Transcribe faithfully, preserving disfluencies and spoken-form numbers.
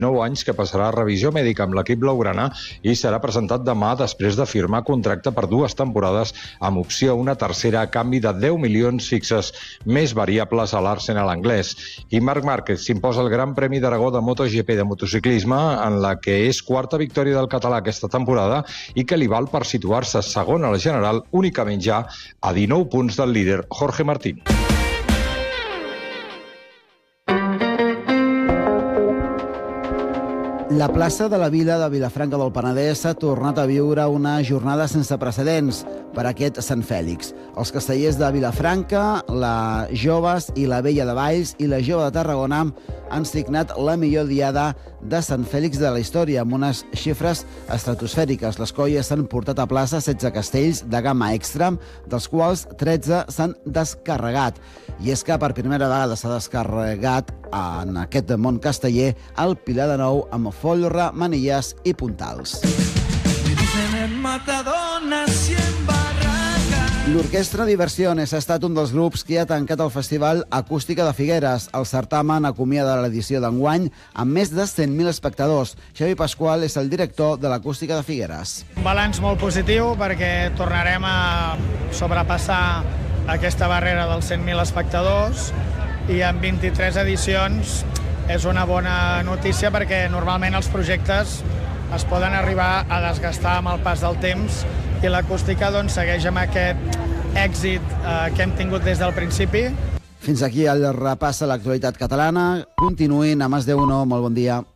nou anys que passarà a revisió mèdica amb l'equip blaugrana i serà presentat demà després de firmar contracte per dues temporades amb opció a una tercera a canvi de deu milions fixes més variables a l'Arsenal anglès. I Marc Márquez s'imposa el Gran Premi d'Aragó de MotoGP de motociclisme, en la que és quarta victòria del català aquesta temporada i que li val per situar-se segon a la general, únicament ja a dinou punts del líder Jorge Martín. La plaça de la Vila de Vilafranca del Penedès ha tornat a viure una jornada sense precedents per aquest Sant Fèlix. Els castellers de Vilafranca, la Joves i la Vella de Valls i la Jove de Tarragona han signat la millor diada de Sant Fèlix de la història, amb unes xifres estratosfèriques. Les colles s'han portat a plaça setze castells de gamma extra, dels quals tretze s'han descarregat. I és que per primera vegada s'ha descarregat en aquest món casteller el Pilar de Nou amb folre, manilles i puntals. L'Orquestra Diversiones ha estat un dels grups que ha tancat el Festival Acústica de Figueres. El certamen acomiada l'edició d'enguany amb més de cent mil espectadors. Xavi Pasqual és el director de l'Acústica de Figueres. Un balanç molt positiu perquè tornarem a sobrepassar aquesta barrera dels cent mil espectadors i en vint-i-tres edicions és una bona notícia perquè normalment els projectes es poden arribar a desgastar amb el pas del temps i l'acústica doncs, segueix amb aquest èxit eh, que hem tingut des del principi. Fins aquí el repàs a l'actualitat catalana. Continuïn a Más de Uno. Molt bon dia.